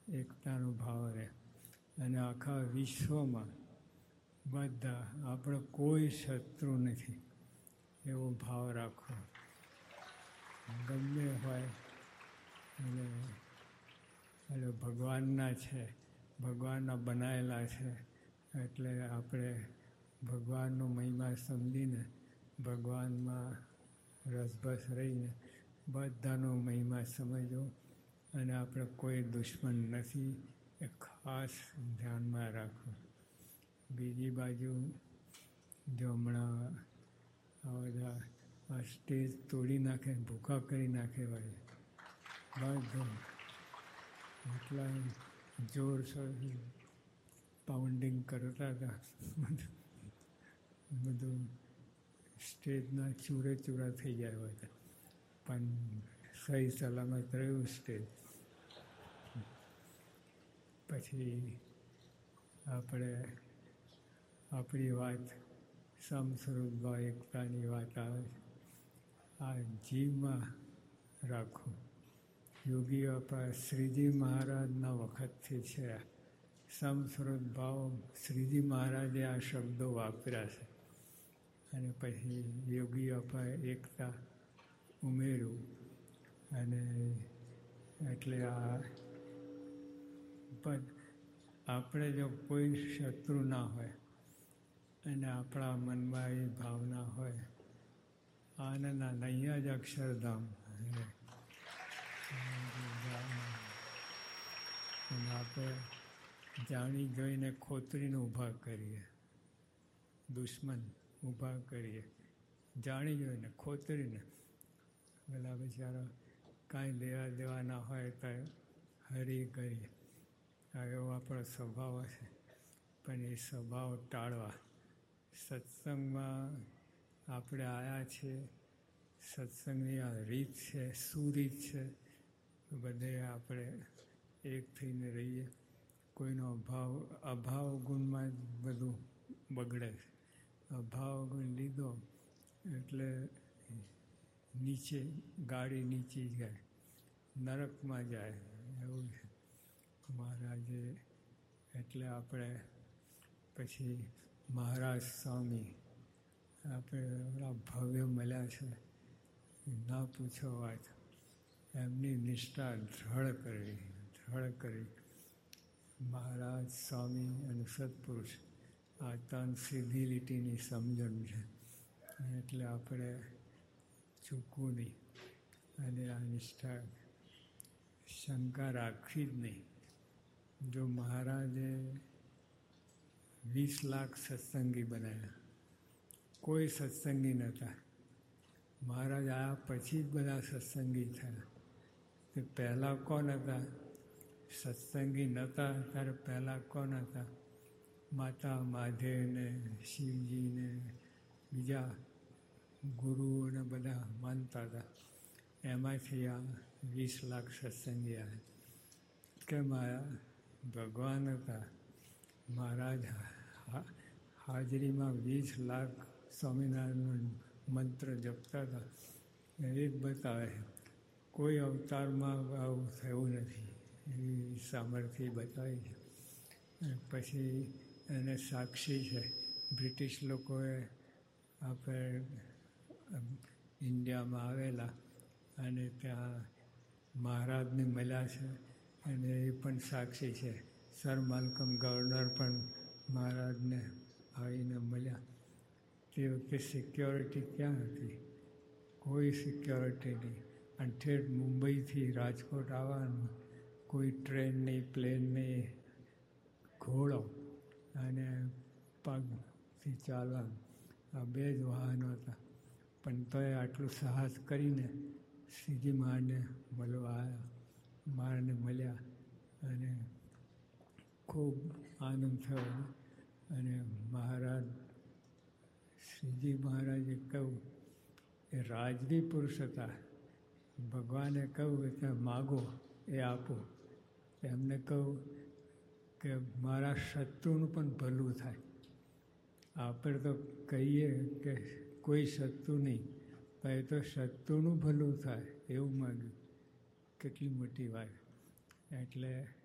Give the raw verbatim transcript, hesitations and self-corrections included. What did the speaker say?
એકતાનો ભાવ રહે અને આખા વિશ્વમાં બધા આપણો કોઈ શત્રુ નથી એવો ભાવ રાખવો. ગમે હોય અને એટલે ભગવાનના છે, ભગવાનના બનાવેલા છે, એટલે આપણે ભગવાનનો મહિમા સમજીને ભગવાનમાં રસભસ રહીને બધાનો મહિમા સમજવો અને આપણે કોઈ દુશ્મન નથી એ ખાસ ધ્યાનમાં રાખવું. બીજી બાજુ જો હમણાં આ બધા આ સ્ટેજ તોડી નાખે, ભૂખા કરી નાખે હોય બધું એટલા જોરશોરથી પાઉન્ડિંગ કરતા હતા બધું સ્ટેજના ચૂરે ચૂરા થઈ ગયા હોય પણ સહી સલામત રહ્યું સ્ટેજ. પછી આપણે આપણી વાત સમસ્વરૂપભાવ એકતાની વાત આવે આ જીવમાં રાખવું. યોગીઓ આપણા શ્રીજી મહારાજના વખતથી છે. સમસ્વરૂપ ભાવ શ્રીજી મહારાજે આ શબ્દો વાપર્યા છે અને પછી યોગીઓ આપણે એકતા ઉમેર્યું અને એટલે આ પણ આપણે જો કોઈ શત્રુ ના હોય અને આપણા મનમાં એ ભાવના હોય આનંદ અહીંયા જ અક્ષરધામ અને આપણે જાણી જોઈને ખોતરીને ઊભા કરીએ, દુશ્મન ઊભા કરીએ જાણી જોઈને ખોતરીને. પેલા બિચારા કાંઈ લેવા દેવા ના હોય તો હરી કરીએ. એવો આપણો સ્વભાવ છે પણ એ સ્વભાવ ટાળવા. સત્સંગમાં આપણે આવ્યા છીએ, સત્સંગની આ રીત છે, શું રીત છે બધે આપણે એક થઈને રહીએ. કોઈનો અભાવ અભાવ ગુણમાં જ બધું બગડે છે. અભાવ ગુણ લીધો એટલે નીચે ગાડી નીચે જાય, નરકમાં જાય એવું છે મહારાજે. એટલે આપણે પછી મહારાજ સ્વામી આપણે ભવ્ય મળ્યા છે, ના પૂછો વાત. એમની નિષ્ઠા દ્રઢ કરવી દ્રઢ કરવી. મહારાજ સ્વામી અને સત્પુરુષ આ ત્રણ સીધી લીટીની સમજણ છે એટલે આપણે ચૂકવું નહીં અને આ નિષ્ઠા શંકા રાખવી જ નહીં. જો મહારાજે વીસ લાખ સત્સંગી બનાવ્યા, કોઈ સત્સંગી નહોતા. મહારાજ આવ્યા પછી જ બધા સત્સંગી થયા. તે પહેલાં કોણ હતા? સત્સંગી નહોતા ત્યારે પહેલાં કોણ હતા? માતા મહાદેવને, શિવજીને, બીજા ગુરુઓને બધા માનતા હતા. એમાંથી આ વીસ લાખ સત્સંગી આવ્યા. કેમ આવ્યા? ભગવાન હતા. મહારાજ હાજરીમાં વીસ લાખ સ્વામિનારાયણ મંત્ર જપતા હતા. એ જ બતાવે કોઈ અવતારમાં આવું થયું નથી એવી સામર્થ્ય બતાવી છે. પછી એને સાક્ષી છે. બ્રિટિશ લોકોએ આપણે ઇન્ડિયામાં આવેલા અને ત્યાં મહારાજને મળ્યા છે અને એ પણ સાક્ષી છે. સર માલ્કમ ગવર્નર પણ મહારાજને આવીને મળ્યા. તે વખતે સિક્યોરિટી ક્યાં હતી? કોઈ સિક્યોરિટી નહીં. અને ઠેઠ મુંબઈથી રાજકોટ આવવાનું, કોઈ ટ્રેન નહીં, પ્લેન નહીં, ઘોડો અને પગથી ચાલવાનું, આ બે જ વાહનો હતા. પણ તોય આટલું સાહસ કરીને શ્રીજી મહારાજને મળવા આવ્યા. મહારાજને મળ્યા અને ખૂબ આનંદ થયો. અને મહારાજ શ્રીજી મહારાજે કહ્યું એ રાજવી પુરુષ હતા. ભગવાને કહ્યું કે માગો એ આપો. એમને કહ્યું કે મારા શત્રુનું પણ ભલું થાય. આપણે તો કહીએ કે કોઈ શત્રુ નહીં, પણ એ તો શત્રુનું ભલું થાય એવું માગ્યું. કેટલી મોટી વાત. એટલે